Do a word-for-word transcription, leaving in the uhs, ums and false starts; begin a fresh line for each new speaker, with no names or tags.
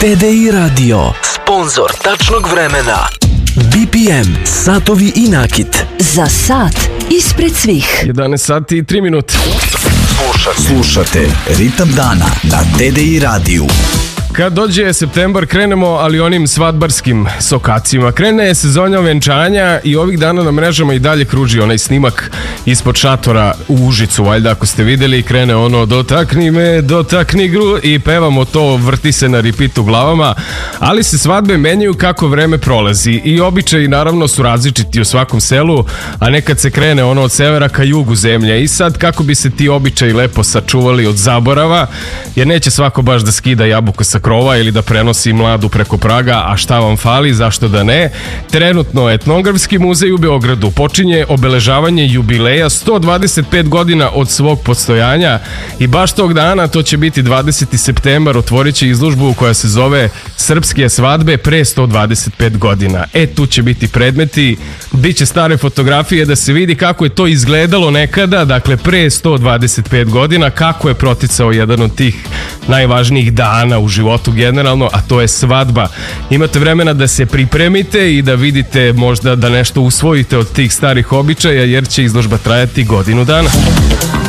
T D I Radio, sponzor tačnog vremena. B P M, satovi i nakit.
Za sat ispred svih.
jedanaest sati i tri minute.
Slušate, Slušate Ritam dana na T D I radiju.
Kad dođe septembar krenemo, ali onim svadbarskim sokacima. Krene je sezonja venčanja i ovih dana na mrežama i dalje kruži onaj snimak ispod šatora u Užicu, valjda ako ste videli, krene ono dotakni me, dotakni gru i pevamo to, vrti se na repeat u glavama, ali se svadbe menjaju kako vreme prolazi i običaji naravno su različiti u svakom selu, a nekad se krene ono od severa ka jugu zemlje i sad kako bi se ti običaji lepo sačuvali od zaborava, jer neće svako baš da skida jabuku sa krova ili da prenosi mladu preko praga, a šta vam fali, zašto da ne? Trenutno Etnografski muzej u Beogradu počinje obeležavanje jubileja sto dvadeset pet godina od svog postojanja i baš tog dana, to će biti dvadeseti septembar, otvorit će izložbu koja se zove Srpske svadbe pre sto dvadeset pet godina. E, tu će biti predmeti, bit će stare fotografije da se vidi kako je to izgledalo nekada, dakle pre sto dvadeset pet godina, kako je proticao jedan od tih najvažnijih dana u životu generalno, a to je svadba. Imate vremena da se pripremite i da vidite možda da nešto usvojite od tih starih običaja, jer će izložba trajati godinu dana.